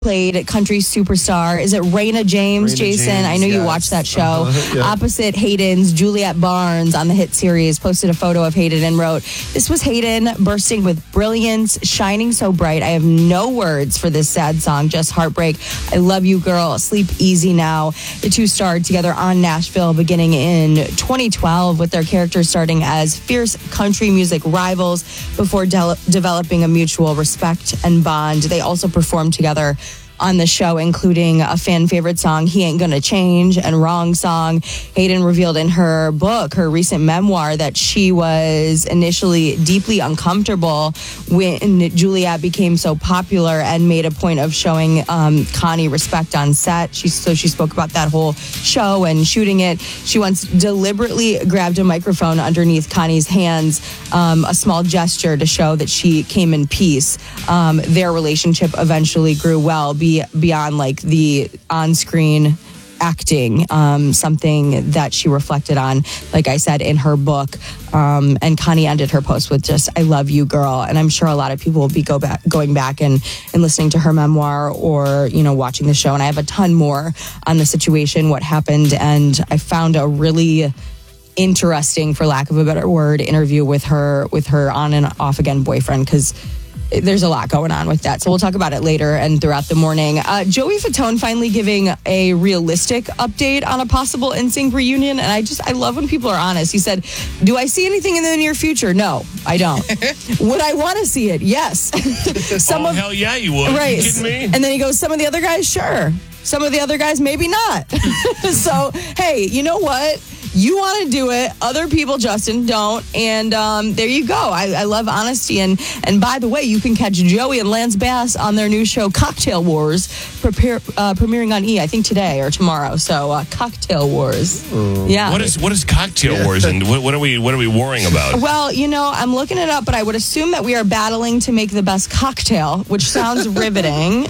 played country superstar. Is it Raina James, Jason? I know you watched that show. Opposite Hayden's Juliet Barnes on the hit series posted a photo of Hayden and wrote, "This was Hayden bursting with brilliance, shining so bright. I have no words for this sad song, just heartbreak. I love you, girl. Sleep easy now." The two starred together on Nashville beginning in 2012 with their characters starting as fierce country music rivals before developing a mutual respect and bond. They also performed together on the show, including a fan favorite song, "He Ain't Gonna Change," and "Wrong Song." Hayden revealed in her book, her recent memoir, that she was initially deeply uncomfortable when Juliet became so popular and made a point of showing Connie respect on set. She spoke about that whole show and shooting it. She once deliberately grabbed a microphone underneath Connie's hands, a small gesture to show that she came in peace. Their relationship eventually grew well beyond like the on-screen acting, something that she reflected on, like I said, in her book. And Connie ended her post with just, "I love you, girl." And I'm sure a lot of people will be going back and listening to her memoir or, watching the show. And I have a ton more on the situation, what happened. And I found a really interesting, for lack of a better word, interview with her on and off again boyfriend, because there's a lot going on with that. So we'll talk about it later and throughout the morning. Joey Fatone finally giving a realistic update on a possible NSYNC reunion. And I love when people are honest. He said, "Do I see anything in the near future? No, I don't. Would I want to see it? Yes." Hell yeah, you would. Right. Are you kidding me? And then he goes, "Some of the other guys, sure. Some of the other guys, maybe not." So, hey, you know what? You want to do it. Other people, Justin, don't. And there you go. I love honesty. And by the way, you can catch Joey and Lance Bass on their new show, Cocktail Wars, premiering on E! I think today or tomorrow. So Cocktail Wars. Yeah. What is Cocktail Wars, and what are we warring about? Well, I'm looking it up, but I would assume that we are battling to make the best cocktail, which sounds riveting.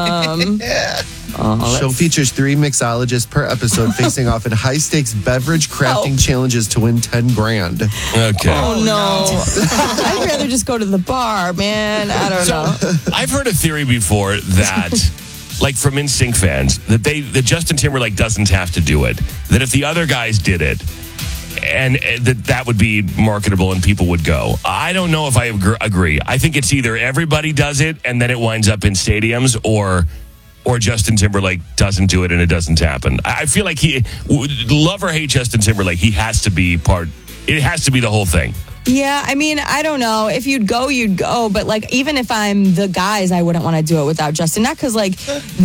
Show features 3 mixologists per episode facing off in high-stakes beverage crafting challenges to win $10,000. Okay. Oh, no. I'd rather just go to the bar, man. I don't know. I've heard a theory before that, like from NSYNC fans, that Justin Timberlake doesn't have to do it. That if the other guys did it, and that would be marketable and people would go. I don't know if I agree. I think it's either everybody does it and then it winds up in stadiums, or Justin Timberlake doesn't do it and it doesn't happen. I feel like love or hate Justin Timberlake, he has to be it has to be the whole thing. Yeah, I mean, I don't know. If you'd go, you'd go. But, like, even if I'm the guys, I wouldn't want to do it without Justin. Not because, like,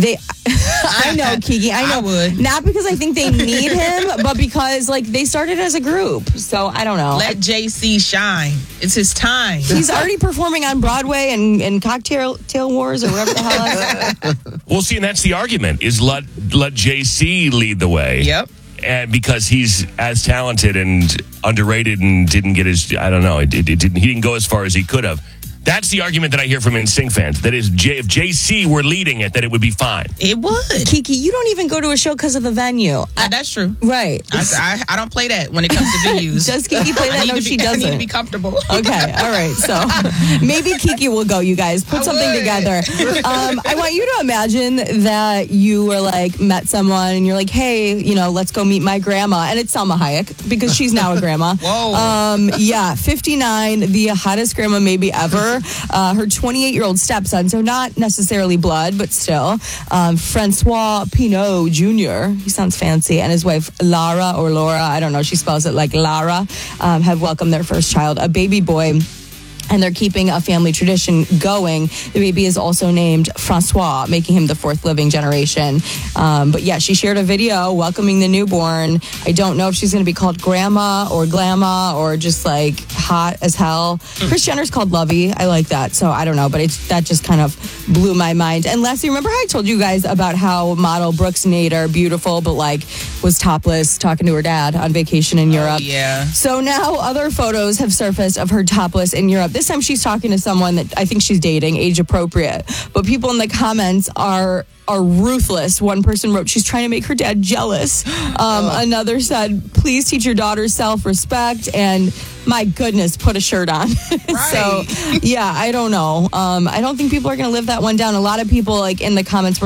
I know, Kiki. I know. I would. Not because I think they need him, but because, like, they started as a group. So, I don't know. Let JC shine. It's his time. He's already performing on Broadway and Cocktail Wars or whatever the hell. Well, see, and that's the argument, is let JC lead the way. Yep. Because he's as talented and underrated and didn't get his, I don't know, he didn't go as far as he could have. That's the argument that I hear from NSYNC fans. That is, if JC were leading it, that it would be fine. It would. Kiki, you don't even go to a show because of the venue. That's true. Right. I don't play that when it comes to venues. Does Kiki play that? No, she doesn't. I need to be comfortable. Okay. All right. So maybe Kiki will go, you guys. Put something together. I want you to imagine that you were like, met someone and you're like, hey, let's go meet my grandma. And it's Salma Hayek because she's now a grandma. Whoa. 59, the hottest grandma maybe ever. Her 28-year-old stepson, so not necessarily blood, but still. Francois Pinault Jr., he sounds fancy, and his wife Laura, I don't know, she spells it like Lara, have welcomed their first child, a baby boy. And they're keeping a family tradition going. The baby is also named Francois, making him the 4th living generation. But yeah, she shared a video welcoming the newborn. I don't know if she's going to be called Grandma or Glamma or just like hot as hell. Kris Jenner's called Lovey. I like that. So I don't know, but that just kind of blew my mind. And Leslie, remember how I told you guys about how model Brooks Nader, beautiful, but like was topless, talking to her dad on vacation in Europe? Yeah. So now other photos have surfaced of her topless in Europe This time she's talking to someone that I think she's dating, age appropriate. But people in the comments are ruthless. One person wrote, she's trying to make her dad jealous. Another said, please teach your daughter self-respect. And my goodness, put a shirt on. So, yeah, I don't know. I don't think people are going to live that one down. A lot of people, like, in the comments were